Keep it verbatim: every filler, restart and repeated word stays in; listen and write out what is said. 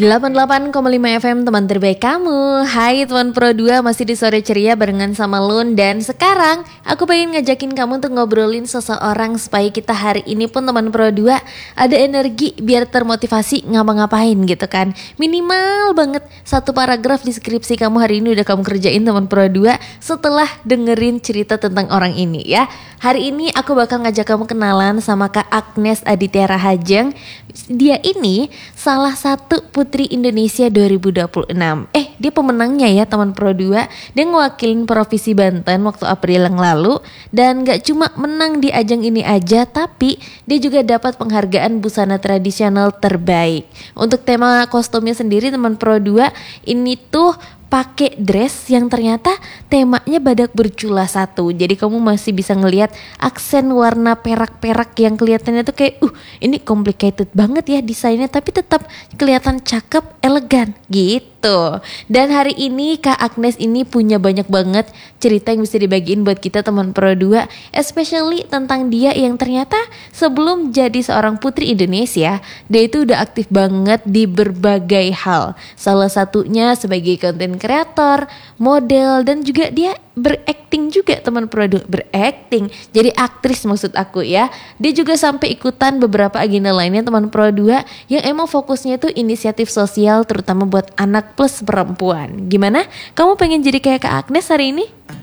delapan puluh delapan koma lima F M teman terbaik kamu. Hai teman Pro dua, masih di sore ceria barengan sama Lun. Dan sekarang aku pengen ngajakin kamu untuk ngobrolin seseorang supaya kita hari ini pun teman Pro dua ada energi biar termotivasi ngapa-ngapain gitu kan. Minimal banget satu paragraf di skripsi kamu hari ini udah kamu kerjain teman Pro dua setelah dengerin cerita tentang orang ini ya. Hari ini aku bakal ngajak kamu kenalan sama Kak Agnes Aditya Rahajeng. Dia ini salah satu Putri Indonesia dua ribu dua puluh enam. Eh, dia pemenangnya ya teman Pro dua. Dia ngewakilin Provinsi Banten waktu April yang lalu. Dan gak cuma menang di ajang ini aja, tapi dia juga dapat penghargaan busana tradisional terbaik. Untuk tema kostumnya sendiri teman Pro dua, ini tuh pakai dress yang ternyata temanya badak bercula satu. Jadi kamu masih bisa ngelihat aksen warna perak-perak yang kelihatannya tuh kayak uh ini complicated banget ya desainnya, tapi tetap kelihatan cakep, elegan gitu. Dan hari ini Kak Agnes ini punya banyak banget cerita yang bisa dibagiin buat kita teman Pro dua, especially tentang dia yang ternyata sebelum jadi seorang Putri Indonesia, dia itu udah aktif banget di berbagai hal. Salah satunya sebagai konten kreator, model, dan juga dia berakting juga teman Pro dua, berakting jadi aktris maksud aku ya. Dia juga sampai ikutan beberapa agenda lainnya teman Pro dua yang emang fokusnya itu inisiatif sosial terutama buat anak plus perempuan. Gimana? Kamu pengen jadi kayak Kak Agnes hari ini?